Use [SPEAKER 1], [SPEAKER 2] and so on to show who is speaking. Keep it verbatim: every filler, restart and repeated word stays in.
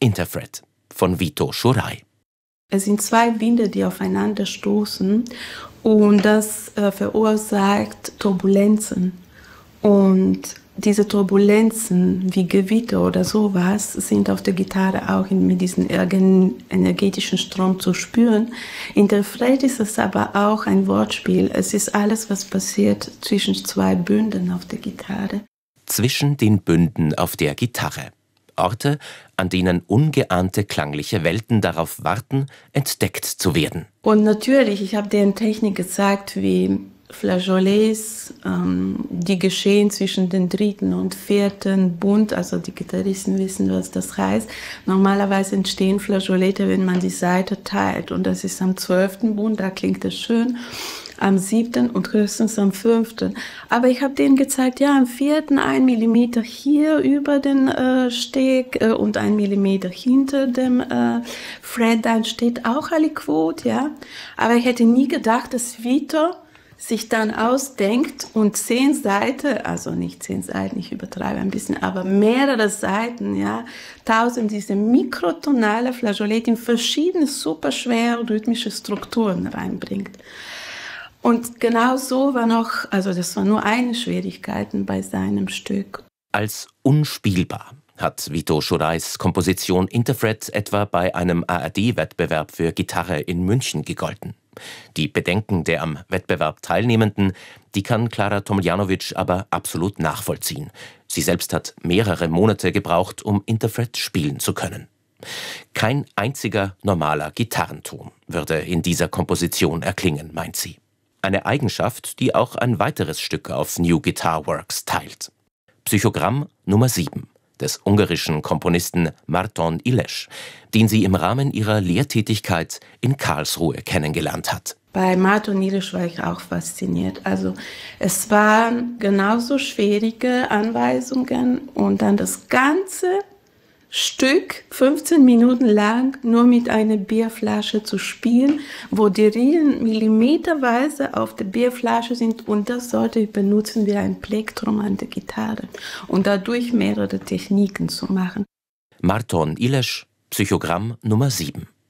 [SPEAKER 1] Interfret von Vito Schuray.
[SPEAKER 2] Es sind zwei Winde, die aufeinander stoßen und das äh, verursacht Turbulenzen. Und diese Turbulenzen wie Gewitter oder sowas sind auf der Gitarre auch in, mit diesem energetischen Strom zu spüren. Interfret ist es aber auch ein Wortspiel. Es ist alles, was passiert zwischen zwei Bünden auf der Gitarre.
[SPEAKER 1] Zwischen den Bünden auf der Gitarre. Orte, an denen ungeahnte klangliche Welten darauf warten, entdeckt zu werden.
[SPEAKER 2] Und natürlich, ich habe denen Technik gezeigt, wie Flageolets, ähm, die geschehen zwischen dem dritten und vierten Bund, also die Gitarristen wissen, was das heißt. Normalerweise entstehen Flageolette, wenn man die Saite teilt und das ist am zwölften Bund, da klingt es schön, am siebten und höchstens am fünften. Aber ich habe denen gezeigt, ja, am vierten ein Millimeter hier über den äh, Steg äh, und ein Millimeter hinter dem äh, Fret, da entsteht auch Aliquot, ja. Aber ich hätte nie gedacht, dass Vito sich dann ausdenkt und zehn Seiten, also nicht zehn Seiten, ich übertreibe ein bisschen, aber mehrere Seiten, ja, tausend diese mikrotonale Flageolette in verschiedene superschwere rhythmische Strukturen reinbringt. Und genau so war noch, also das war nur eine Schwierigkeit bei seinem Stück.
[SPEAKER 1] Als unspielbar hat Vito Schurays Komposition Interfret etwa bei einem A R D-Wettbewerb für Gitarre in München gegolten. Die Bedenken der am Wettbewerb Teilnehmenden, die kann Klara Tomljanovic aber absolut nachvollziehen. Sie selbst hat mehrere Monate gebraucht, um Interfret spielen zu können. Kein einziger normaler Gitarrenton würde in dieser Komposition erklingen, meint sie. Eine Eigenschaft, die auch ein weiteres Stück auf New Guitar Works teilt. Psychogramm Nummer sieben des ungarischen Komponisten Márton Iles, den sie im Rahmen ihrer Lehrtätigkeit in Karlsruhe kennengelernt hat.
[SPEAKER 2] Bei Márton Iles war ich auch fasziniert. Also es waren genauso schwierige Anweisungen und dann das ganze Stück fünfzehn Minuten lang nur mit einer Bierflasche zu spielen, wo die Rillen millimeterweise auf der Bierflasche sind und das sollte ich benutzen wie ein Plektrum an der Gitarre und dadurch mehrere Techniken zu machen.
[SPEAKER 1] Márton Iles, Psychogramm Nummer sieben.